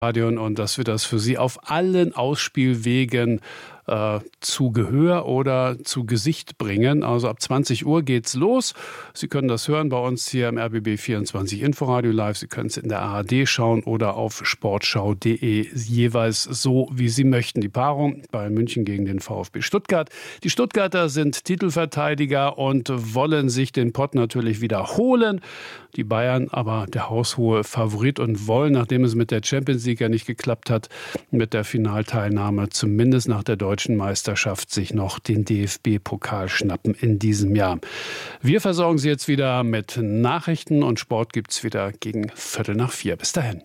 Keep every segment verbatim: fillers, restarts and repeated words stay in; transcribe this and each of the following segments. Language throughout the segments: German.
Und dass wir das für Sie auf allen Ausspielwegen äh, zu Gehör oder zu Gesicht bringen. Also ab zwanzig Uhr geht's los. Sie können das hören bei uns hier im R B B vierundzwanzig Inforadio Live. Sie können es in der A R D schauen oder auf sportschau punkt de, jeweils so, wie Sie möchten. Die Paarung Bayern München gegen den VfB Stuttgart. Die Stuttgarter sind Titelverteidiger und wollen sich den Pott natürlich wiederholen. Die Bayern aber der haushohe Favorit und wollen, nachdem es mit der Champions League ja nicht geklappt hat, mit der Finalteilnahme zumindest nach der deutschen Meisterschaft sich noch den D F B-Pokal schnappen in diesem Jahr. Wir versorgen Sie jetzt wieder mit Nachrichten und Sport gibt's wieder gegen Viertel nach vier. Bis dahin.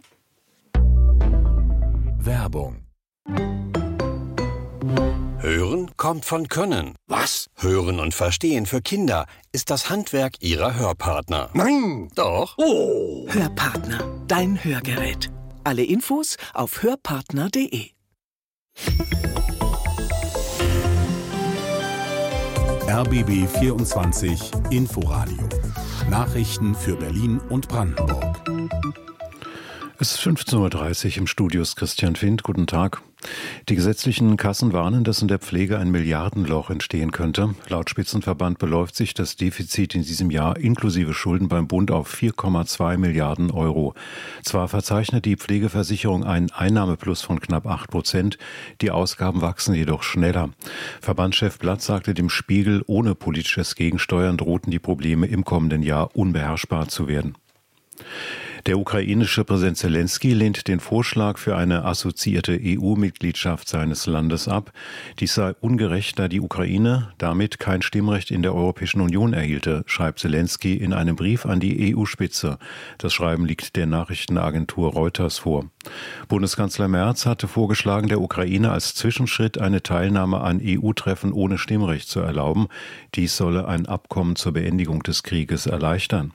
Werbung. Hören kommt von Können. Was? Hören und Verstehen für Kinder ist das Handwerk ihrer Hörpartner. Nein! Doch? Oh! Hörpartner, dein Hörgerät. Alle Infos auf hörpartner punkt de. R B B vierundzwanzig Inforadio. Nachrichten für Berlin und Brandenburg. Es ist fünfzehn Uhr dreißig, im Studio ist Christian Findt. Guten Tag. Die gesetzlichen Kassen warnen, dass in der Pflege ein Milliardenloch entstehen könnte. Laut Spitzenverband beläuft sich das Defizit in diesem Jahr inklusive Schulden beim Bund auf vier Komma zwei Milliarden Euro. Zwar verzeichnet die Pflegeversicherung einen Einnahmeplus von knapp acht Prozent, die Ausgaben wachsen jedoch schneller. Verbandschef Blatt sagte dem Spiegel, ohne politisches Gegensteuern drohten die Probleme im kommenden Jahr unbeherrschbar zu werden. Der ukrainische Präsident Zelensky lehnt den Vorschlag für eine assoziierte E U-Mitgliedschaft seines Landes ab. Dies sei ungerecht, da die Ukraine damit kein Stimmrecht in der Europäischen Union erhielte, schreibt Zelensky in einem Brief an die E U-Spitze. Das Schreiben liegt der Nachrichtenagentur Reuters vor. Bundeskanzler Merz hatte vorgeschlagen, der Ukraine als Zwischenschritt eine Teilnahme an E U-Treffen ohne Stimmrecht zu erlauben. Dies solle ein Abkommen zur Beendigung des Krieges erleichtern.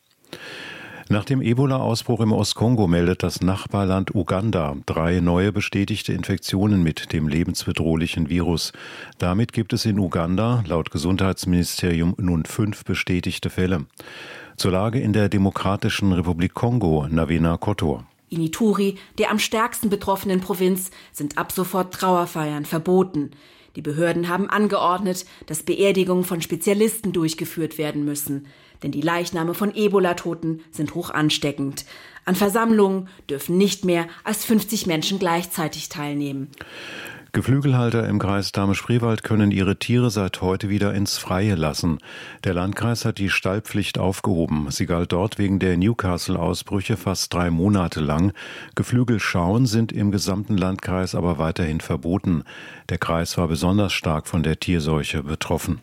Nach dem Ebola-Ausbruch im Ostkongo meldet das Nachbarland Uganda drei neue bestätigte Infektionen mit dem lebensbedrohlichen Virus. Damit gibt es in Uganda laut Gesundheitsministerium nun fünf bestätigte Fälle. Zur Lage in der Demokratischen Republik Kongo, Navena Kotor. In Ituri, der am stärksten betroffenen Provinz, sind ab sofort Trauerfeiern verboten. Die Behörden haben angeordnet, dass Beerdigungen von Spezialisten durchgeführt werden müssen. Denn die Leichname von Ebola-Toten sind hoch ansteckend. An Versammlungen dürfen nicht mehr als fünfzig Menschen gleichzeitig teilnehmen. Geflügelhalter im Kreis Dahme-Spreewald können ihre Tiere seit heute wieder ins Freie lassen. Der Landkreis hat die Stallpflicht aufgehoben. Sie galt dort wegen der Newcastle-Ausbrüche fast drei Monate lang. Geflügelschauen sind im gesamten Landkreis aber weiterhin verboten. Der Kreis war besonders stark von der Tierseuche betroffen.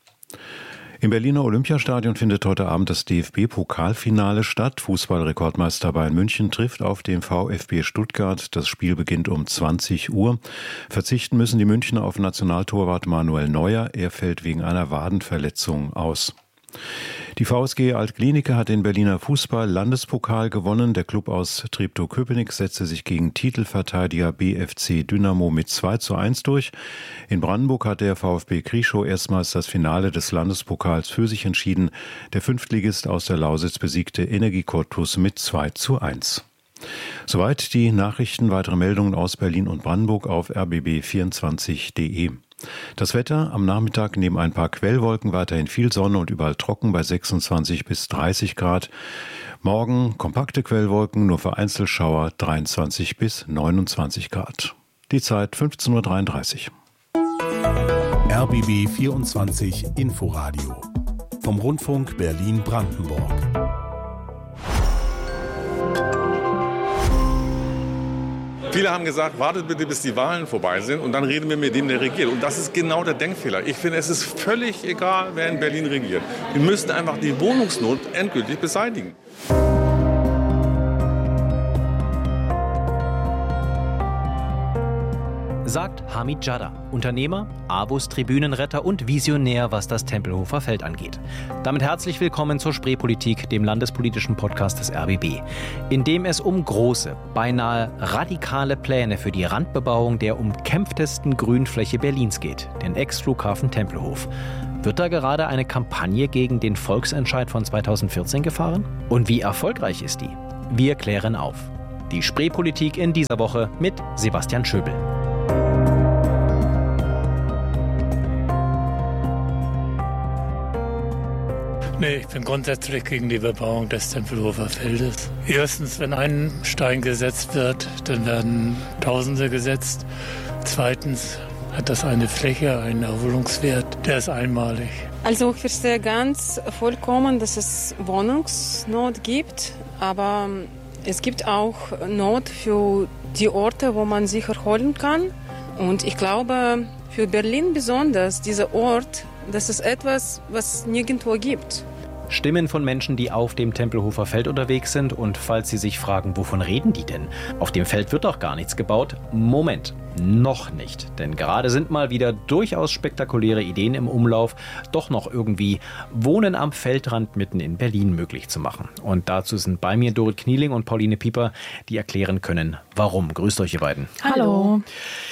Im Berliner Olympiastadion findet heute Abend das D F B-Pokalfinale statt. Fußballrekordmeister Bayern München trifft auf den VfB Stuttgart. Das Spiel beginnt um zwanzig Uhr. Verzichten müssen die Münchner auf Nationaltorwart Manuel Neuer. Er fällt wegen einer Wadenverletzung aus. Die V S G Altklinike hat den Berliner Fußball-Landespokal gewonnen. Der Klub aus Treptow-Köpenick setzte sich gegen Titelverteidiger B F C Dynamo mit zwei zu eins durch. In Brandenburg hat der VfB Krieschow erstmals das Finale des Landespokals für sich entschieden. Der Fünftligist aus der Lausitz besiegte Energie Cottbus mit zwei zu eins. Soweit die Nachrichten. Weitere Meldungen aus Berlin und Brandenburg auf r b b vierundzwanzig punkt de. Das Wetter am Nachmittag neben ein paar Quellwolken weiterhin viel Sonne und überall trocken bei sechsundzwanzig bis dreißig Grad. Morgen kompakte Quellwolken, nur vereinzelt Schauer dreiundzwanzig bis neunundzwanzig Grad. Die Zeit fünfzehn Uhr dreiunddreißig. R B B vierundzwanzig Inforadio vom Rundfunk Berlin-Brandenburg. Viele haben gesagt, wartet bitte, bis die Wahlen vorbei sind und dann reden wir mit dem, der regiert. Und das ist genau der Denkfehler. Ich finde, es ist völlig egal, wer in Berlin regiert. Wir müssen einfach die Wohnungsnot endgültig beseitigen. Sagt Hamid Jada, Unternehmer, A W O S-Tribünenretter und Visionär, was das Tempelhofer Feld angeht. Damit herzlich willkommen zur Spreepolitik, dem landespolitischen Podcast des R B B, in dem es um große, beinahe radikale Pläne für die Randbebauung der umkämpftesten Grünfläche Berlins geht, den Ex-Flughafen Tempelhof. Wird da gerade eine Kampagne gegen den Volksentscheid von zweitausendvierzehn gefahren? Und wie erfolgreich ist die? Wir klären auf. Die Spreepolitik in dieser Woche mit Sebastian Schöbel. Nee, ich bin grundsätzlich gegen die Bebauung des Tempelhofer Feldes. Erstens, wenn ein Stein gesetzt wird, dann werden Tausende gesetzt. Zweitens hat das eine Fläche, einen Erholungswert, der ist einmalig. Also ich verstehe ganz vollkommen, dass es Wohnungsnot gibt, aber es gibt auch Not für die Orte, wo man sich erholen kann. Und ich glaube, für Berlin besonders, dieser Ort, das ist etwas, was nirgendwo gibt. Stimmen von Menschen, die auf dem Tempelhofer Feld unterwegs sind. Und falls Sie sich fragen, wovon reden die denn? Auf dem Feld wird doch gar nichts gebaut. Moment, noch nicht. Denn gerade sind mal wieder durchaus spektakuläre Ideen im Umlauf, doch noch irgendwie Wohnen am Feldrand mitten in Berlin möglich zu machen. Und dazu sind bei mir Dorit Knieling und Pauline Pieper, die erklären können, warum. Grüßt euch, ihr beiden. Hallo.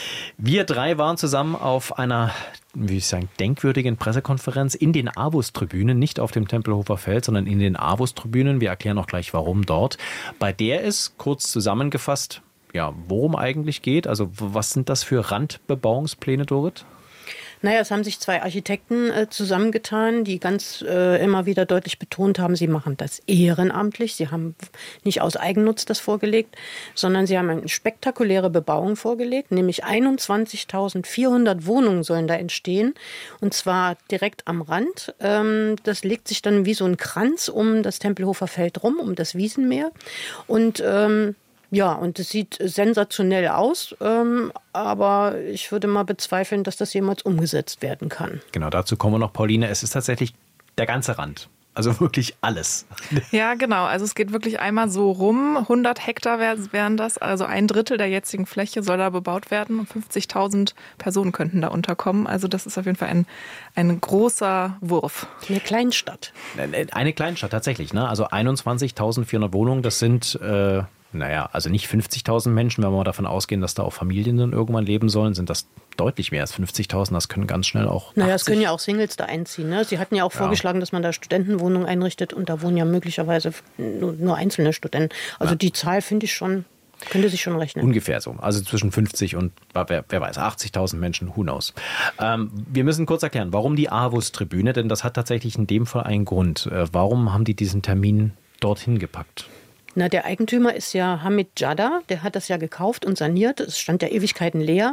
Wir drei waren zusammen auf einer, wie ich sagen, denkwürdigen Pressekonferenz in den AWUS-Tribünen, nicht auf dem Tempelhofer Feld, sondern in den AWUS-Tribünen. Wir erklären auch gleich, warum dort. Bei der es, kurz zusammengefasst, ja, worum eigentlich geht. Also was sind das für Randbebauungspläne, Dorit? Naja, es haben sich zwei Architekten äh, zusammengetan, die ganz äh, immer wieder deutlich betont haben, sie machen das ehrenamtlich. Sie haben nicht aus Eigennutz das vorgelegt, sondern sie haben eine spektakuläre Bebauung vorgelegt, nämlich einundzwanzigtausendvierhundert Wohnungen sollen da entstehen, und zwar direkt am Rand. Ähm, das legt sich dann wie so ein Kranz um das Tempelhofer Feld rum, um das Wiesenmeer, und ähm, ja, und es sieht sensationell aus, ähm, aber ich würde mal bezweifeln, dass das jemals umgesetzt werden kann. Genau, dazu kommen wir noch, Pauline. Es ist tatsächlich der ganze Rand. Also wirklich alles. Ja, genau. Also es geht wirklich einmal so rum. hundert Hektar wären das, also ein Drittel der jetzigen Fläche soll da bebaut werden. fünfzigtausend Personen könnten da unterkommen. Also das ist auf jeden Fall ein, ein großer Wurf. Eine Kleinstadt. Eine Kleinstadt, tatsächlich. Ne? Also einundzwanzigtausendvierhundert Wohnungen, das sind... Äh Naja, also nicht fünfzigtausend Menschen, wenn wir mal davon ausgehen, dass da auch Familien dann irgendwann leben sollen, sind das deutlich mehr als fünfzigtausend. Das können ganz schnell auch Naja, es können ja auch Singles da einziehen. Ne? Sie hatten ja auch ja. vorgeschlagen, dass man da Studentenwohnungen einrichtet, und da wohnen ja möglicherweise nur, nur einzelne Studenten. Also ja. die Zahl finde ich schon, könnte sich schon rechnen. Ungefähr so. Also zwischen fünfzig und, wer, wer weiß, achtzigtausend Menschen, who knows. Ähm, wir müssen kurz erklären, warum die AWUS-Tribüne, denn das hat tatsächlich in dem Fall einen Grund. Äh, warum haben die diesen Termin dorthin gepackt? Na, der Eigentümer ist ja Hamid Jada, der hat das ja gekauft und saniert. Es stand ja Ewigkeiten leer.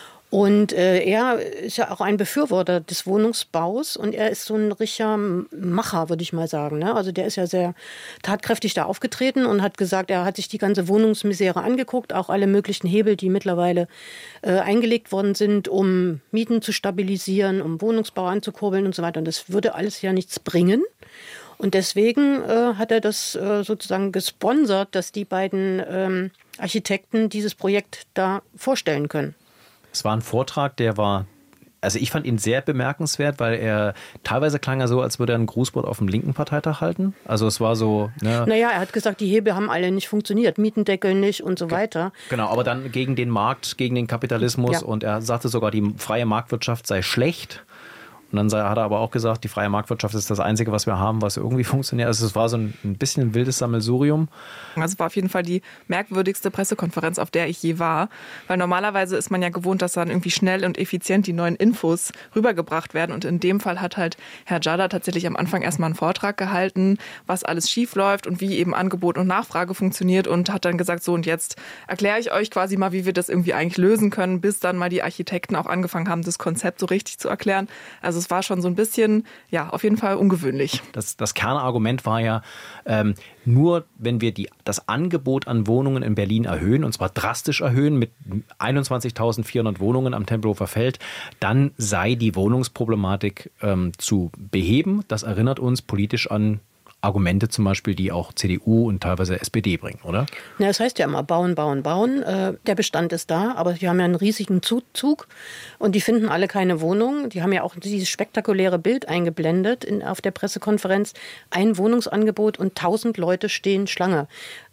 Und äh, er ist ja auch ein Befürworter des Wohnungsbaus, und er ist so ein richtiger Macher, würde ich mal sagen. Ne? Also der ist ja sehr tatkräftig da aufgetreten und hat gesagt, er hat sich die ganze Wohnungsmisere angeguckt, auch alle möglichen Hebel, die mittlerweile äh, eingelegt worden sind, um Mieten zu stabilisieren, um Wohnungsbau anzukurbeln und so weiter. Und das würde alles ja nichts bringen. Und deswegen äh, hat er das äh, sozusagen gesponsert, dass die beiden ähm, Architekten dieses Projekt da vorstellen können. Es war ein Vortrag, der war, also ich fand ihn sehr bemerkenswert, weil er, teilweise klang er so, als würde er ein Grußwort auf dem linken Parteitag halten. Also es war so... Ne, naja, er hat gesagt, die Hebel haben alle nicht funktioniert, Mietendeckel nicht und so weiter. Genau, aber dann gegen den Markt, gegen den Kapitalismus, ja. Und er sagte sogar, die freie Marktwirtschaft sei schlecht. Und dann hat er aber auch gesagt, die freie Marktwirtschaft ist das Einzige, was wir haben, was irgendwie funktioniert. Also es war so ein, ein bisschen ein wildes Sammelsurium. Also es war auf jeden Fall die merkwürdigste Pressekonferenz, auf der ich je war. Weil normalerweise ist man ja gewohnt, dass dann irgendwie schnell und effizient die neuen Infos rübergebracht werden. Und in dem Fall hat halt Herr Jada tatsächlich am Anfang erstmal einen Vortrag gehalten, was alles schief läuft und wie eben Angebot und Nachfrage funktioniert. Und hat dann gesagt, so, und jetzt erkläre ich euch quasi mal, wie wir das irgendwie eigentlich lösen können, bis dann mal die Architekten auch angefangen haben, das Konzept so richtig zu erklären. Also es war schon so ein bisschen, ja, auf jeden Fall ungewöhnlich. Das, das Kernargument war ja, ähm, nur wenn wir die, das Angebot an Wohnungen in Berlin erhöhen, und zwar drastisch erhöhen mit einundzwanzigtausendvierhundert Wohnungen am Tempelhofer Feld, dann sei die Wohnungsproblematik ähm, zu beheben. Das erinnert uns politisch an Argumente zum Beispiel, die auch C D U und teilweise S P D bringen, oder? Na, das heißt ja immer bauen, bauen, bauen. Äh, der Bestand ist da, aber die haben ja einen riesigen Zug und die finden alle keine Wohnung. Die haben ja auch dieses spektakuläre Bild eingeblendet in, auf der Pressekonferenz. Ein Wohnungsangebot und tausend Leute stehen Schlange.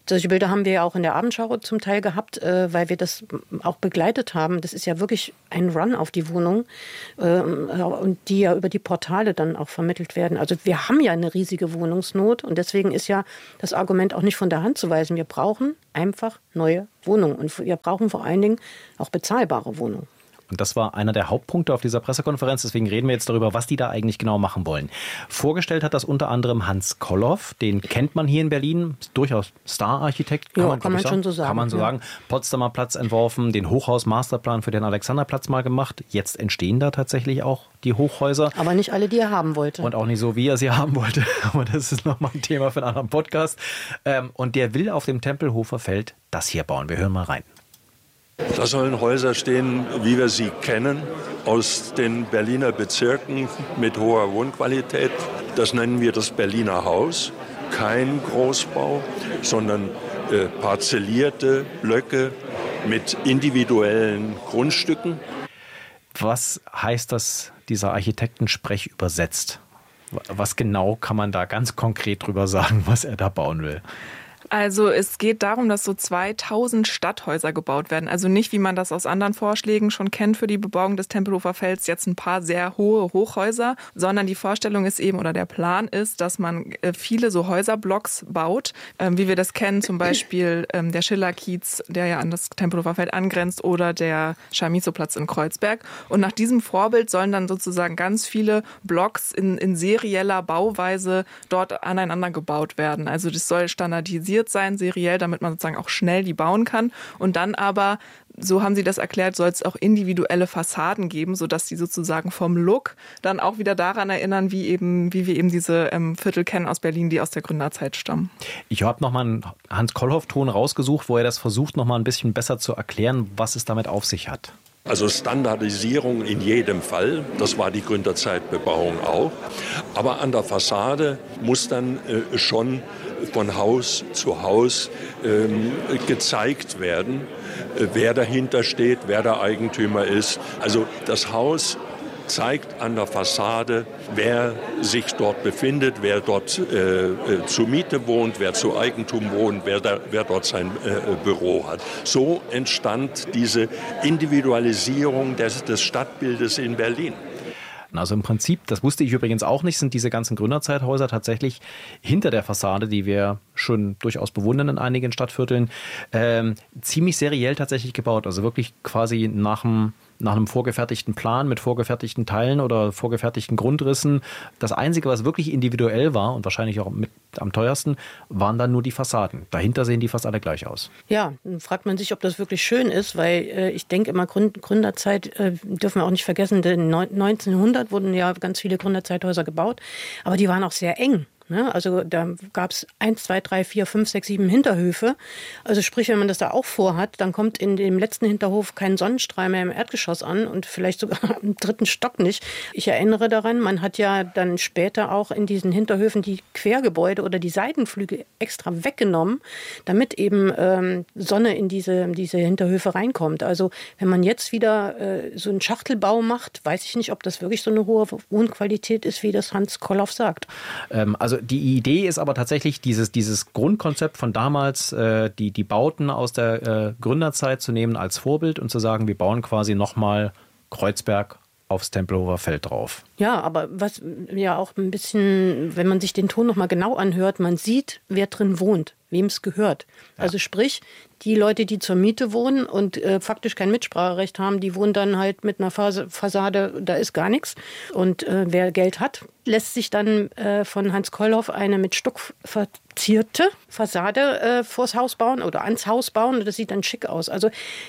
Solche Bilder haben wir ja auch in der Abendschau zum Teil gehabt, äh, weil wir das auch begleitet haben. Das ist ja wirklich ein Run auf die Wohnung äh, und die ja über die Portale dann auch vermittelt werden. Also wir haben ja eine riesige Wohnungsnot und deswegen ist ja das Argument auch nicht von der Hand zu weisen. Wir brauchen einfach neue Wohnungen und wir brauchen vor allen Dingen auch bezahlbare Wohnungen. Und das war einer der Hauptpunkte auf dieser Pressekonferenz. Deswegen reden wir jetzt darüber, was die da eigentlich genau machen wollen. Vorgestellt hat das unter anderem Hans Kollhoff. Den kennt man hier in Berlin. Ist durchaus Star-Architekt. Kann ja, man, kann man schon so sagen. Kann man so ja. sagen. Potsdamer Platz entworfen, den Hochhaus-Masterplan für den Alexanderplatz mal gemacht. Jetzt entstehen da tatsächlich auch die Hochhäuser. Aber nicht alle, die er haben wollte. Und auch nicht so, wie er sie haben wollte. Aber das ist nochmal ein Thema für einen anderen Podcast. Und der will auf dem Tempelhofer Feld das hier bauen. Wir hören mal rein. Da sollen Häuser stehen, wie wir sie kennen, aus den Berliner Bezirken mit hoher Wohnqualität. Das nennen wir das Berliner Haus. Kein Großbau, sondern äh, parzellierte Blöcke mit individuellen Grundstücken. Was heißt das, dieser Architektensprech übersetzt? Was genau kann man da ganz konkret drüber sagen, was er da bauen will? Also es geht darum, dass so zweitausend Stadthäuser gebaut werden. Also nicht, wie man das aus anderen Vorschlägen schon kennt für die Bebauung des Tempelhofer Felds, jetzt ein paar sehr hohe Hochhäuser, sondern die Vorstellung ist eben oder der Plan ist, dass man viele so Häuserblocks baut, wie wir das kennen, zum Beispiel der Schillerkiez, der ja an das Tempelhofer Feld angrenzt, oder der Chamisso-Platz in Kreuzberg. Und nach diesem Vorbild sollen dann sozusagen ganz viele Blocks in, in serieller Bauweise dort aneinander gebaut werden. Also das soll standardisiert sein, seriell, damit man sozusagen auch schnell die bauen kann. Und dann aber, so haben sie das erklärt, soll es auch individuelle Fassaden geben, sodass die sozusagen vom Look dann auch wieder daran erinnern, wie eben, wie wir eben diese ähm, Viertel kennen aus Berlin, die aus der Gründerzeit stammen. Ich habe nochmal einen Hans-Kollhoff-Ton rausgesucht, wo er das versucht, nochmal ein bisschen besser zu erklären, was es damit auf sich hat. Also Standardisierung in jedem Fall, das war die Gründerzeitbebauung auch. Aber an der Fassade muss dann äh, schon von Haus zu Haus ähm, gezeigt werden, äh, wer dahinter steht, wer der Eigentümer ist. Also das Haus zeigt an der Fassade, wer sich dort befindet, wer dort äh, äh, zur Miete wohnt, wer zu Eigentum wohnt, wer, da, wer dort sein äh, Büro hat. So entstand diese Individualisierung des, des Stadtbildes in Berlin. Also im Prinzip, das wusste ich übrigens auch nicht, sind diese ganzen Gründerzeithäuser tatsächlich hinter der Fassade, die wir schon durchaus bewundern in einigen Stadtvierteln, ähm, ziemlich seriell tatsächlich gebaut. Also wirklich quasi nach dem nach einem vorgefertigten Plan mit vorgefertigten Teilen oder vorgefertigten Grundrissen. Das Einzige, was wirklich individuell war und wahrscheinlich auch mit am teuersten, waren dann nur die Fassaden. Dahinter sehen die fast alle gleich aus. Ja, dann fragt man sich, ob das wirklich schön ist, weil äh, ich denke immer, Gründ- Gründerzeit äh, dürfen wir auch nicht vergessen, denn neunzehnhundert wurden ja ganz viele Gründerzeithäuser gebaut, aber die waren auch sehr eng. Also da gab es eins, zwei, drei, vier, fünf, sechs, sieben Hinterhöfe. Also sprich, wenn man das da auch vorhat, dann kommt in dem letzten Hinterhof kein Sonnenstrahl mehr im Erdgeschoss an und vielleicht sogar im dritten Stock nicht. Ich erinnere daran, man hat ja dann später auch in diesen Hinterhöfen die Quergebäude oder die Seitenflügel extra weggenommen, damit eben ähm, Sonne in diese, diese Hinterhöfe reinkommt. Also wenn man jetzt wieder äh, so einen Schachtelbau macht, weiß ich nicht, ob das wirklich so eine hohe Wohnqualität ist, wie das Hans Kollhoff sagt. Ähm, also die Idee ist aber tatsächlich, dieses, dieses Grundkonzept von damals, äh, die, die Bauten aus der äh, Gründerzeit zu nehmen als Vorbild und zu sagen, wir bauen quasi nochmal Kreuzberg aufs Tempelhofer Feld drauf. Ja, aber was ja auch ein bisschen, wenn man sich den Ton nochmal genau anhört, man sieht, wer drin wohnt, wem es gehört. Ja. Also sprich, die Leute, die zur Miete wohnen und äh, faktisch kein Mitspracherecht haben, die wohnen dann halt mit einer Fassade, da ist gar nichts. Und äh, wer Geld hat, lässt sich dann äh, von Hans Kollhoff eine mit Stuck verzierte Fassade äh, vors Haus bauen oder ans Haus bauen. Und das sieht dann schick aus. Also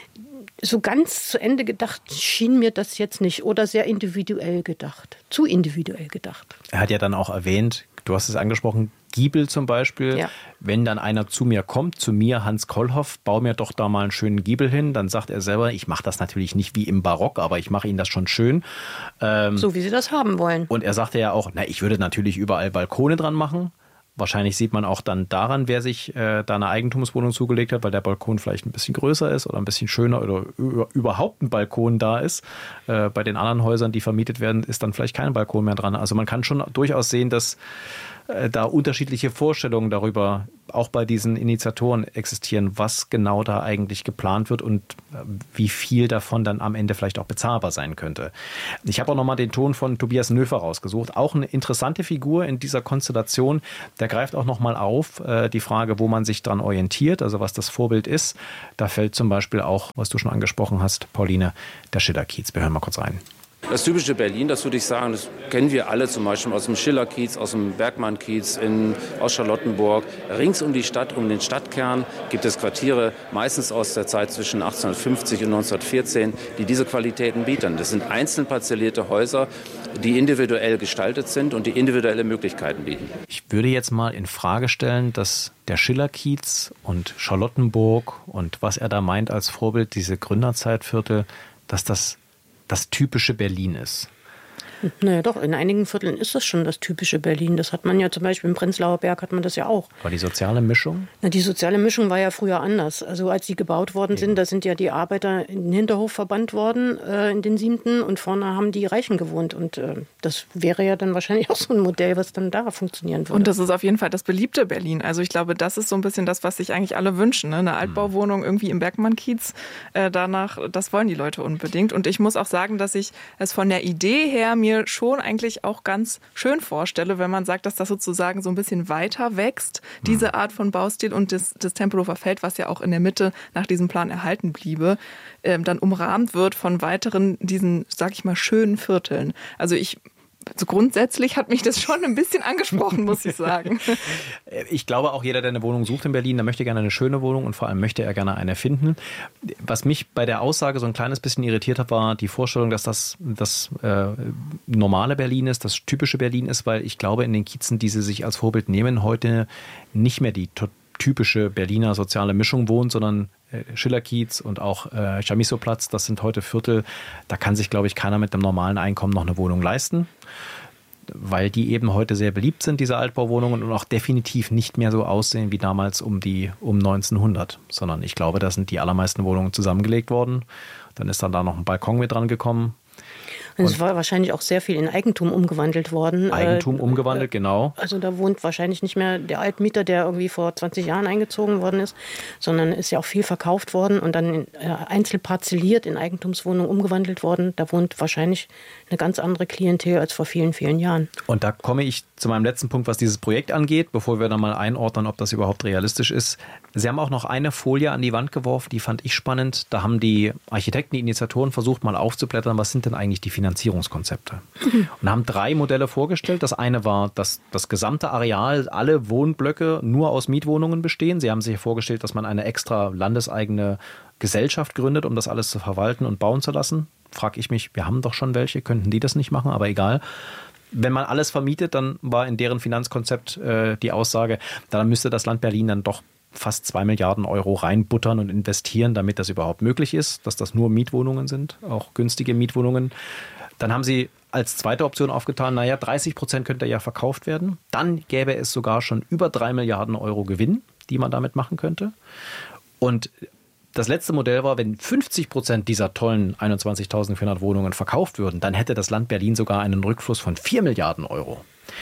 so ganz zu Ende gedacht schien mir das jetzt nicht oder sehr individuell gedacht, zu individuell gedacht. Er hat ja dann auch erwähnt, du hast es angesprochen, Giebel zum Beispiel. Ja. Wenn dann einer zu mir kommt, zu mir, Hans Kollhoff, bau mir doch da mal einen schönen Giebel hin, dann sagt er selber, ich mache das natürlich nicht wie im Barock, aber ich mache Ihnen das schon schön. Ähm, so wie Sie das haben wollen. Und er sagte ja auch, na, ich würde natürlich überall Balkone dran machen. Wahrscheinlich sieht man auch dann daran, wer sich äh, da eine Eigentumswohnung zugelegt hat, weil der Balkon vielleicht ein bisschen größer ist oder ein bisschen schöner oder über, überhaupt ein Balkon da ist. Äh, bei den anderen Häusern, die vermietet werden, ist dann vielleicht kein Balkon mehr dran. Also man kann schon durchaus sehen, dass äh, da unterschiedliche Vorstellungen darüber, auch bei diesen Initiatoren existieren, was genau da eigentlich geplant wird und äh, wie viel davon dann am Ende vielleicht auch bezahlbar sein könnte. Ich habe auch nochmal den Ton von Tobias Nöfer rausgesucht. Auch eine interessante Figur in dieser Konstellation. Der greift auch nochmal auf äh, die Frage, wo man sich dran orientiert, also was das Vorbild ist. Da fällt zum Beispiel auch, was du schon angesprochen hast, Pauline, der Schillerkiez. Wir hören mal kurz rein. Das typische Berlin, das würde ich sagen, das kennen wir alle zum Beispiel aus dem Schillerkiez, aus dem Bergmannkiez, in, aus Charlottenburg. Rings um die Stadt, um den Stadtkern gibt es Quartiere, meistens aus der Zeit zwischen achtzehnhundertfünfzig und neunzehnhundertvierzehn, die diese Qualitäten bieten. Das sind einzeln parzellierte Häuser, die individuell gestaltet sind und die individuelle Möglichkeiten bieten. Ich würde jetzt mal in Frage stellen, dass der Schillerkiez und Charlottenburg und was er da meint als Vorbild, diese Gründerzeitviertel, dass das das typische Berlin ist. Naja doch, in einigen Vierteln ist das schon das typische Berlin. Das hat man ja zum Beispiel im Prenzlauer Berg hat man das ja auch. Aber die soziale Mischung? Na, die soziale Mischung war ja früher anders. Also als die gebaut worden sind, da sind ja die Arbeiter in den Hinterhof verbannt worden, äh, in den siebten, und vorne haben die Reichen gewohnt. Und äh, das wäre ja dann wahrscheinlich auch so ein Modell, was dann da funktionieren würde. Und das ist auf jeden Fall das beliebte Berlin. Also ich glaube, das ist so ein bisschen das, was sich eigentlich alle wünschen. Ne? Eine Altbauwohnung irgendwie im Bergmannkiez. Äh, danach, das wollen die Leute unbedingt. Und ich muss auch sagen, dass ich es von der Idee her mir schon eigentlich auch ganz schön vorstelle, wenn man sagt, dass das sozusagen so ein bisschen weiter wächst, diese Art von Baustil, und das, das Tempelhofer Feld, was ja auch in der Mitte nach diesem Plan erhalten bliebe, ähm, dann umrahmt wird von weiteren diesen, sag ich mal, schönen Vierteln. Also ich So grundsätzlich hat mich das schon ein bisschen angesprochen, muss ich sagen. Ich glaube auch, jeder, der eine Wohnung sucht in Berlin, der möchte gerne eine schöne Wohnung, und vor allem möchte er gerne eine finden. Was mich bei der Aussage so ein kleines bisschen irritiert hat, war die Vorstellung, dass das das äh, normale Berlin ist, das typische Berlin ist, weil ich glaube, in den Kiezen, die sie sich als Vorbild nehmen, heute nicht mehr die typische Berliner soziale Mischung wohnt, sondern Schillerkiez und auch äh, Chamisso-Platz, das sind heute Viertel, da kann sich, glaube ich, keiner mit einem normalen Einkommen noch eine Wohnung leisten, weil die eben heute sehr beliebt sind, diese Altbauwohnungen, und auch definitiv nicht mehr so aussehen wie damals um die um neunzehnhundert, sondern ich glaube, da sind die allermeisten Wohnungen zusammengelegt worden. Dann ist dann da noch ein Balkon mit dran gekommen. Und es war wahrscheinlich auch sehr viel in Eigentum umgewandelt worden. Eigentum umgewandelt, genau. Also da wohnt wahrscheinlich nicht mehr der Altmieter, der irgendwie vor zwanzig Jahren eingezogen worden ist, sondern ist ja auch viel verkauft worden und dann in, äh, einzeln parzelliert in Eigentumswohnungen umgewandelt worden. Da wohnt wahrscheinlich eine ganz andere Klientel als vor vielen, vielen Jahren. Und da komme ich zu meinem letzten Punkt, was dieses Projekt angeht, bevor wir dann mal einordnen, ob das überhaupt realistisch ist. Sie haben auch noch eine Folie an die Wand geworfen, die fand ich spannend. Da haben die Architekten, die Initiatoren versucht mal aufzublättern, was sind denn eigentlich die Finanzierungskonzepte? Mhm. Und haben drei Modelle vorgestellt. Das eine war, dass das gesamte Areal, alle Wohnblöcke nur aus Mietwohnungen bestehen. Sie haben sich vorgestellt, dass man eine extra landeseigene Gesellschaft gründet, um das alles zu verwalten und bauen zu lassen. Frag ich mich, wir haben doch schon welche, könnten die das nicht machen, aber egal. Wenn man alles vermietet, dann war in deren Finanzkonzept äh, die Aussage, dann müsste das Land Berlin dann doch fast zwei Milliarden Euro reinbuttern und investieren, damit das überhaupt möglich ist, dass das nur Mietwohnungen sind, auch günstige Mietwohnungen. Dann haben sie als zweite Option aufgetan, naja, dreißig Prozent könnte ja verkauft werden. Dann gäbe es sogar schon über drei Milliarden Euro Gewinn, die man damit machen könnte. Und das letzte Modell war, wenn fünfzig Prozent dieser tollen einundzwanzigtausendvierhundert Wohnungen verkauft würden, dann hätte das Land Berlin sogar einen Rückfluss von vier Milliarden Euro.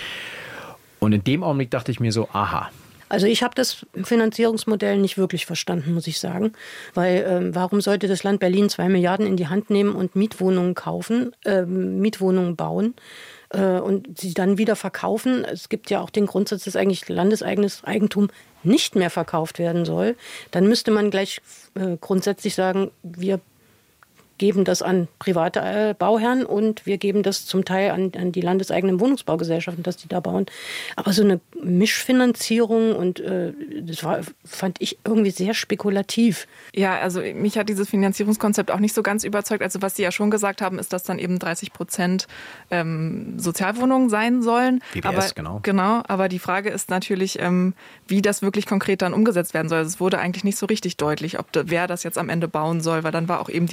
Und in dem Augenblick dachte ich mir so, aha. Also ich habe das Finanzierungsmodell nicht wirklich verstanden, muss ich sagen. Weil ähm, warum sollte das Land Berlin zwei Milliarden in die Hand nehmen und Mietwohnungen kaufen, äh, Mietwohnungen bauen äh, und sie dann wieder verkaufen? Es gibt ja auch den Grundsatz, dass eigentlich landeseigenes Eigentum nicht mehr verkauft werden soll. Dann müsste man gleich äh, grundsätzlich sagen, wir geben das an private äh, Bauherren und wir geben das zum Teil an, an die landeseigenen Wohnungsbaugesellschaften, dass die da bauen. Aber so eine Mischfinanzierung, und äh, das war, fand ich irgendwie sehr spekulativ. Ja, also mich hat dieses Finanzierungskonzept auch nicht so ganz überzeugt. Also was Sie ja schon gesagt haben, ist, dass dann eben dreißig Prozent ähm, Sozialwohnungen sein sollen. B B S, aber, genau. Genau, aber die Frage ist natürlich, ähm, wie das wirklich konkret dann umgesetzt werden soll. Es wurde eigentlich nicht so richtig deutlich, ob da, wer das jetzt am Ende bauen soll, weil dann war auch eben die Rede davon,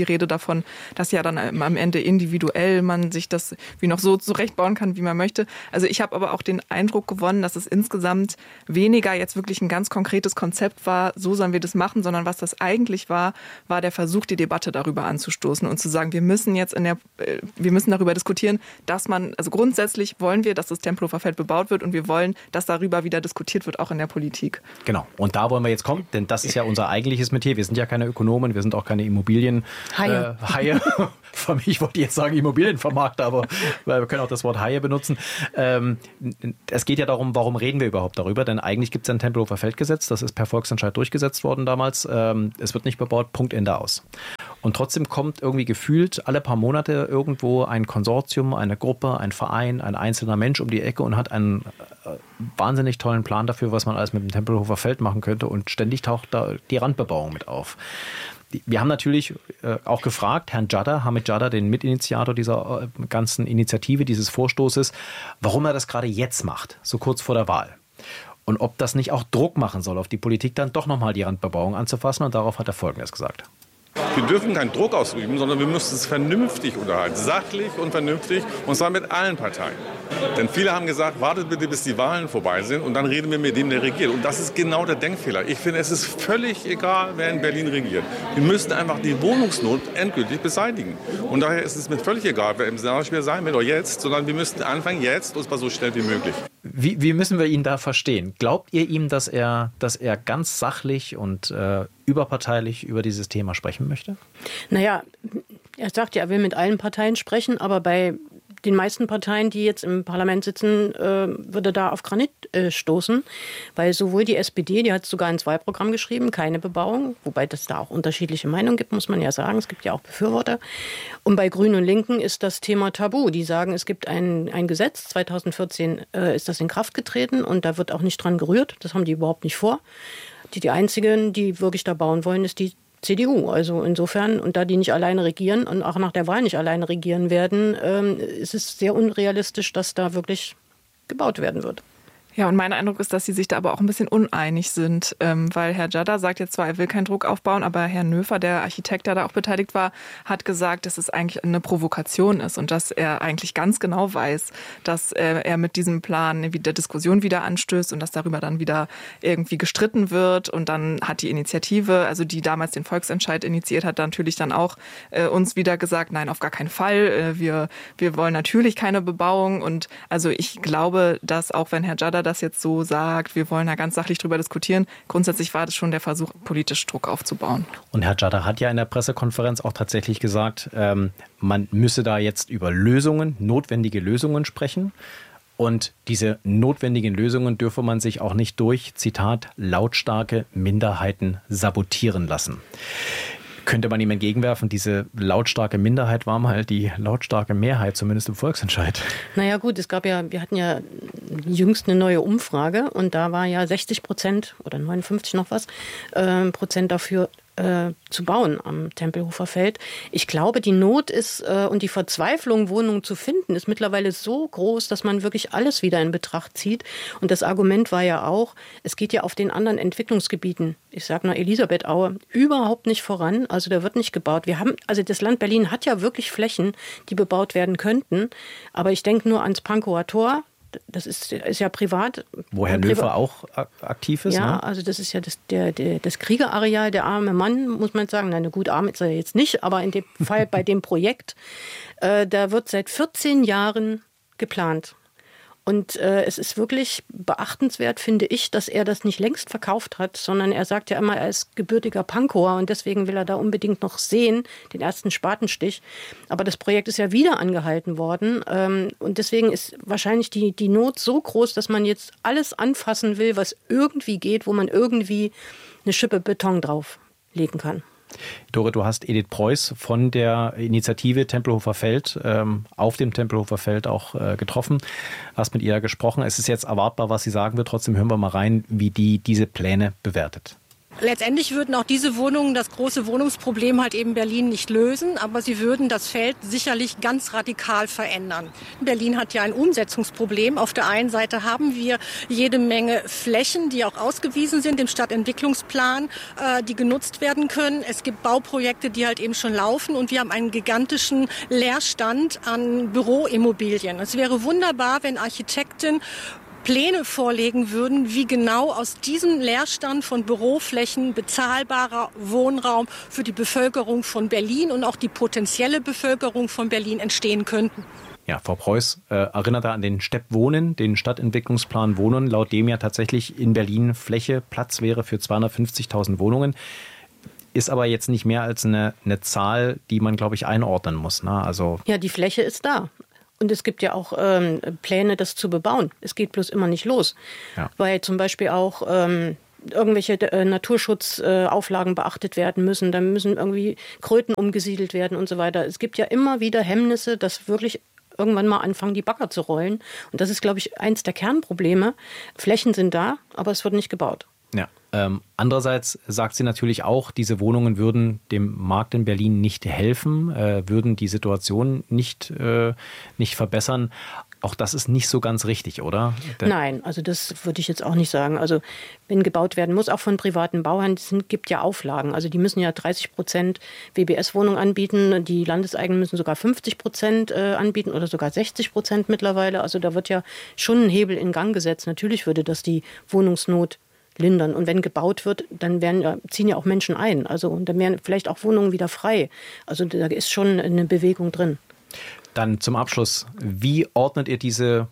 davon, dass ja dann am Ende individuell man sich das wie noch so zurechtbauen kann, wie man möchte. Also ich habe aber auch den Eindruck gewonnen, dass es insgesamt weniger jetzt wirklich ein ganz konkretes Konzept war, so sollen wir das machen, sondern was das eigentlich war, war der Versuch, die Debatte darüber anzustoßen und zu sagen, wir müssen jetzt in der, wir müssen darüber diskutieren, dass man, also grundsätzlich wollen wir, dass das Tempelhofer Feld bebaut wird und wir wollen, dass darüber wieder diskutiert wird, auch in der Politik. Genau. Und da wollen wir jetzt kommen, denn das ist ja unser eigentliches Metier. Wir sind ja keine Ökonomen, wir sind auch keine Immobilien Haie. Äh, Haie. Für mich wollte ich jetzt sagen Immobilienvermarkter, aber wir können auch das Wort Haie benutzen. Ähm, es geht ja darum, warum reden wir überhaupt darüber? Denn eigentlich gibt es ein Tempelhofer Feldgesetz, das ist per Volksentscheid durchgesetzt worden damals. Ähm, es wird nicht bebaut, Punkt, Ende aus. Und trotzdem kommt irgendwie gefühlt alle paar Monate irgendwo ein Konsortium, eine Gruppe, ein Verein, ein einzelner Mensch um die Ecke und hat einen äh, wahnsinnig tollen Plan dafür, was man alles mit dem Tempelhofer Feld machen könnte, und ständig taucht da die Randbebauung mit auf. Wir haben natürlich äh, auch gefragt, Herrn Jadder, Hamid Jadder, den Mitinitiator dieser äh, ganzen Initiative, dieses Vorstoßes, warum er das gerade jetzt macht, so kurz vor der Wahl. Und ob das nicht auch Druck machen soll auf die Politik, dann doch nochmal die Randbebauung anzufassen. Und darauf hat er Folgendes gesagt. Wir dürfen keinen Druck ausüben, sondern wir müssen es vernünftig unterhalten, sachlich und vernünftig, und zwar mit allen Parteien. Denn viele haben gesagt, wartet bitte, bis die Wahlen vorbei sind und dann reden wir mit dem, der regiert. Und das ist genau der Denkfehler. Ich finde, es ist völlig egal, wer in Berlin regiert. Wir müssen einfach die Wohnungsnot endgültig beseitigen. Und daher ist es mir völlig egal, wer im Senatspiel sein will oder jetzt, sondern wir müssen anfangen jetzt, und zwar so schnell wie möglich. Wie, wie müssen wir ihn da verstehen? Glaubt ihr ihm, dass er, dass er ganz sachlich und äh, überparteilich über dieses Thema sprechen möchte? Naja, er sagt ja, er will mit allen Parteien sprechen, aber bei den meisten Parteien, die jetzt im Parlament sitzen, äh, würde da auf Granit äh, stoßen, weil sowohl die S P D, die hat sogar ins Wahlprogramm geschrieben, keine Bebauung, wobei es da auch unterschiedliche Meinungen gibt, muss man ja sagen, es gibt ja auch Befürworter. Und bei Grünen und Linken ist das Thema tabu. Die sagen, es gibt ein, ein Gesetz, zweitausendvierzehn äh, ist das in Kraft getreten und da wird auch nicht dran gerührt, das haben die überhaupt nicht vor. Die, die einzigen, die wirklich da bauen wollen, ist die C D U. Also insofern, und da die nicht alleine regieren und auch nach der Wahl nicht alleine regieren werden, ähm, ist es sehr unrealistisch, dass da wirklich gebaut werden wird. Ja, und mein Eindruck ist, dass sie sich da aber auch ein bisschen uneinig sind, ähm, weil Herr Jadder sagt jetzt zwar, er will keinen Druck aufbauen, aber Herr Nöfer, der Architekt, der da auch beteiligt war, hat gesagt, dass es eigentlich eine Provokation ist und dass er eigentlich ganz genau weiß, dass äh, er mit diesem Plan eine Diskussion wieder anstößt und dass darüber dann wieder irgendwie gestritten wird. Und dann hat die Initiative, also die damals den Volksentscheid initiiert hat, natürlich dann auch äh, uns wieder gesagt, nein, auf gar keinen Fall, äh, wir, wir wollen natürlich keine Bebauung. Und also ich glaube, dass auch wenn Herr Jadder das jetzt so sagt, wir wollen da ganz sachlich drüber diskutieren. Grundsätzlich war das schon der Versuch, politisch Druck aufzubauen. Und Herr Jadder hat ja in der Pressekonferenz auch tatsächlich gesagt, ähm, man müsse da jetzt über Lösungen, notwendige Lösungen sprechen. Und diese notwendigen Lösungen dürfe man sich auch nicht durch, Zitat, lautstarke Minderheiten sabotieren lassen. Könnte man ihm entgegenwerfen, diese lautstarke Minderheit war mal die lautstarke Mehrheit, zumindest im Volksentscheid. Naja gut, es gab ja, wir hatten ja jüngst eine neue Umfrage und da war ja sechzig Prozent oder neunundfünfzig noch was äh, Prozent dafür, äh, zu bauen am Tempelhofer Feld. Ich glaube, die Not ist äh, und die Verzweiflung, Wohnungen zu finden, ist mittlerweile so groß, dass man wirklich alles wieder in Betracht zieht. Und das Argument war ja auch, es geht ja auf den anderen Entwicklungsgebieten, ich sage nur Elisabethaue, überhaupt nicht voran. Also da wird nicht gebaut. Wir haben, also das Land Berlin hat ja wirklich Flächen, die bebaut werden könnten. Aber ich denke nur ans Pankower Tor. Das ist, ist ja privat. Wo Herr Nöfer auch aktiv ist. Ja, ne? Also das ist ja das, der, der, das Kriegerareal, der arme Mann, muss man sagen. Nein, gut, arm ist er jetzt nicht, aber in dem Fall bei dem Projekt, äh, da wird seit vierzehn Jahren geplant. Und äh, es ist wirklich beachtenswert, finde ich, dass er das nicht längst verkauft hat, sondern er sagt ja immer, er ist gebürtiger Pankower und deswegen will er da unbedingt noch sehen, den ersten Spatenstich. Aber das Projekt ist ja wieder angehalten worden ähm, und deswegen ist wahrscheinlich die, die Not so groß, dass man jetzt alles anfassen will, was irgendwie geht, wo man irgendwie eine Schippe Beton drauflegen kann. Dore, du hast Edith Preuß von der Initiative Tempelhofer Feld ähm, auf dem Tempelhofer Feld auch äh, getroffen, hast mit ihr gesprochen. Es ist jetzt erwartbar, was sie sagen wird. Trotzdem hören wir mal rein, wie die diese Pläne bewertet. Letztendlich würden auch diese Wohnungen das große Wohnungsproblem halt eben Berlin nicht lösen, aber sie würden das Feld sicherlich ganz radikal verändern. Berlin hat ja ein Umsetzungsproblem. Auf der einen Seite haben wir jede Menge Flächen, die auch ausgewiesen sind im Stadtentwicklungsplan, äh, die genutzt werden können. Es gibt Bauprojekte, die halt eben schon laufen und wir haben einen gigantischen Leerstand an Büroimmobilien. Es wäre wunderbar, wenn Architekten Pläne vorlegen würden, wie genau aus diesem Leerstand von Büroflächen bezahlbarer Wohnraum für die Bevölkerung von Berlin und auch die potenzielle Bevölkerung von Berlin entstehen könnten. Ja, Frau Preuß äh, erinnert da an den Stepp Wohnen, den Stadtentwicklungsplan Wohnen, laut dem ja tatsächlich in Berlin Fläche, Platz wäre für zweihundertfünfzigtausend Wohnungen. Ist aber jetzt nicht mehr als eine, eine Zahl, die man, glaube ich, einordnen muss. Ne? Also ja, die Fläche ist da. Und es gibt ja auch ähm, Pläne, das zu bebauen. Es geht bloß immer nicht los. Ja. Weil zum Beispiel auch ähm, irgendwelche äh, Naturschutzauflagen äh, beachtet werden müssen. Da müssen irgendwie Kröten umgesiedelt werden und so weiter. Es gibt ja immer wieder Hemmnisse, dass wirklich irgendwann mal anfangen, die Bagger zu rollen. Und das ist, glaube ich, eins der Kernprobleme. Flächen sind da, aber es wird nicht gebaut. Ja. Ähm, andererseits sagt sie natürlich auch, diese Wohnungen würden dem Markt in Berlin nicht helfen, äh, würden die Situation nicht, äh, nicht verbessern. Auch das ist nicht so ganz richtig, oder? Denn Nein, also das würde ich jetzt auch nicht sagen. Also wenn gebaut werden muss, auch von privaten Bauern, es gibt ja Auflagen. Also die müssen ja dreißig Prozent W B S-Wohnungen anbieten. Die Landeseigenen müssen sogar fünfzig Prozent äh, anbieten oder sogar sechzig Prozent mittlerweile. Also da wird ja schon ein Hebel in Gang gesetzt. Natürlich würde das die Wohnungsnot lindern. Und wenn gebaut wird, dann werden, ziehen ja auch Menschen ein. Also und dann werden vielleicht auch Wohnungen wieder frei. Also da ist schon eine Bewegung drin. Dann zum Abschluss, wie ordnet ihr diese,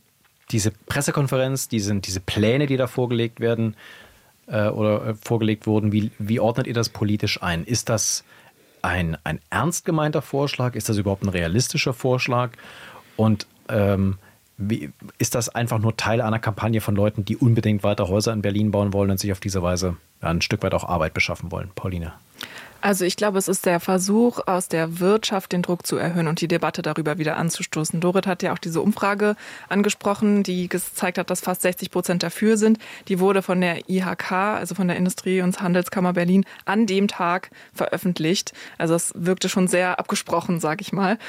diese Pressekonferenz, diese, diese Pläne, die da vorgelegt werden äh, oder äh, vorgelegt wurden, wie, wie ordnet ihr das politisch ein? Ist das ein, ein ernst gemeinter Vorschlag? Ist das überhaupt ein realistischer Vorschlag? Und ähm, Wie, ist das einfach nur Teil einer Kampagne von Leuten, die unbedingt weiter Häuser in Berlin bauen wollen und sich auf diese Weise ja, ein Stück weit auch Arbeit beschaffen wollen? Pauline. Also ich glaube, es ist der Versuch, aus der Wirtschaft den Druck zu erhöhen und die Debatte darüber wieder anzustoßen. Dorit hat ja auch diese Umfrage angesprochen, die gezeigt hat, dass fast sechzig Prozent dafür sind. Die wurde von der I H K, also von der Industrie- und Handelskammer Berlin, an dem Tag veröffentlicht. Also es wirkte schon sehr abgesprochen, sage ich mal.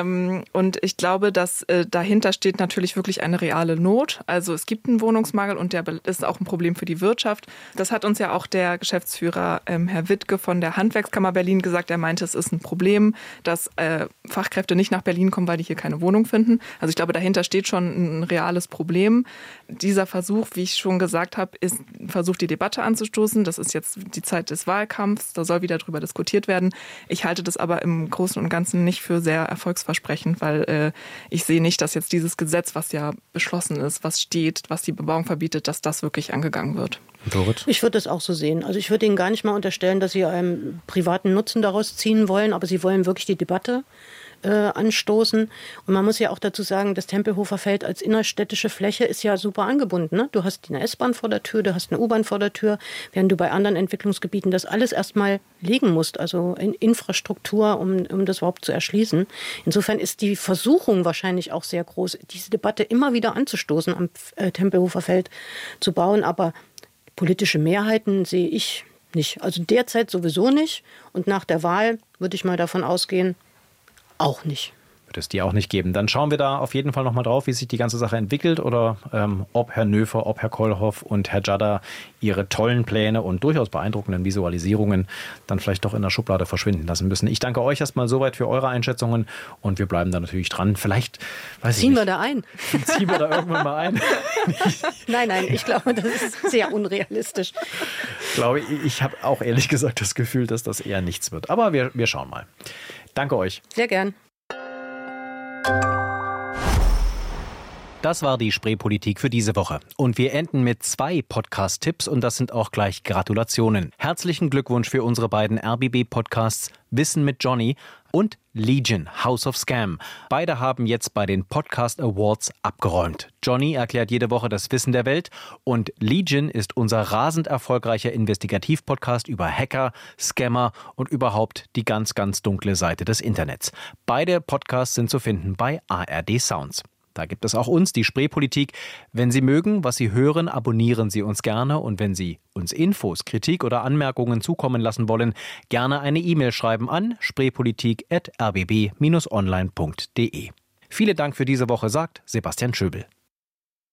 Und ich glaube, dass dahinter steht natürlich wirklich eine reale Not. Also es gibt einen Wohnungsmangel und der ist auch ein Problem für die Wirtschaft. Das hat uns ja auch der Geschäftsführer Herr Wittke von der Handwerks Kammer Berlin gesagt, er meinte, es ist ein Problem, dass äh, Fachkräfte nicht nach Berlin kommen, weil die hier keine Wohnung finden. Also ich glaube, dahinter steht schon ein reales Problem. Dieser Versuch, wie ich schon gesagt habe, ist ein Versuch, die Debatte anzustoßen. Das ist jetzt die Zeit des Wahlkampfs, da soll wieder drüber diskutiert werden. Ich halte das aber im Großen und Ganzen nicht für sehr erfolgsversprechend, weil äh, ich sehe nicht, dass jetzt dieses Gesetz, was ja beschlossen ist, was steht, was die Bebauung verbietet, dass das wirklich angegangen wird. Dorit? Ich würde das auch so sehen. Also ich würde Ihnen gar nicht mal unterstellen, dass Sie einen privaten Nutzen daraus ziehen wollen, aber Sie wollen wirklich die Debatte äh, anstoßen. Und man muss ja auch dazu sagen, das Tempelhofer Feld als innerstädtische Fläche ist ja super angebunden. Ne? Du hast eine S-Bahn vor der Tür, du hast eine U-Bahn vor der Tür, während du bei anderen Entwicklungsgebieten das alles erstmal legen musst, also in Infrastruktur, um, um das überhaupt zu erschließen. Insofern ist die Versuchung wahrscheinlich auch sehr groß, diese Debatte immer wieder anzustoßen, am äh, Tempelhofer Feld zu bauen, aber politische Mehrheiten sehe ich nicht. Also derzeit sowieso nicht. Und nach der Wahl würde ich mal davon ausgehen, auch nicht. Wird es die auch nicht geben. Dann schauen wir da auf jeden Fall nochmal drauf, wie sich die ganze Sache entwickelt oder ähm, ob Herr Nöfer, ob Herr Kohlhoff und Herr Jadda ihre tollen Pläne und durchaus beeindruckenden Visualisierungen dann vielleicht doch in der Schublade verschwinden lassen müssen. Ich danke euch erstmal soweit für eure Einschätzungen und wir bleiben da natürlich dran. Vielleicht, weiß Ziehen ich nicht. wir da ein? Ziehen wir da irgendwann mal ein? Nein, nein, ich glaube, das ist sehr unrealistisch. Ich glaube, ich habe auch ehrlich gesagt das Gefühl, dass das eher nichts wird. Aber wir, wir schauen mal. Danke euch. Sehr gern. Das war die Spreepolitik für diese Woche. Und wir enden mit zwei Podcast-Tipps und das sind auch gleich Gratulationen. Herzlichen Glückwunsch für unsere beiden R B B-Podcasts Wissen mit Johnny und Legion, House of Scam. Beide haben jetzt bei den Podcast Awards abgeräumt. Johnny erklärt jede Woche das Wissen der Welt und Legion ist unser rasend erfolgreicher Investigativ-Podcast über Hacker, Scammer und überhaupt die ganz, ganz dunkle Seite des Internets. Beide Podcasts sind zu finden bei A R D Sounds. Da gibt es auch uns, die Spreepolitik. Wenn Sie mögen, was Sie hören, abonnieren Sie uns gerne. Und wenn Sie uns Infos, Kritik oder Anmerkungen zukommen lassen wollen, gerne eine E-Mail schreiben an spreepolitik at r b b Bindestrich online punkt d e. Vielen Dank für diese Woche, sagt Sebastian Schöbel.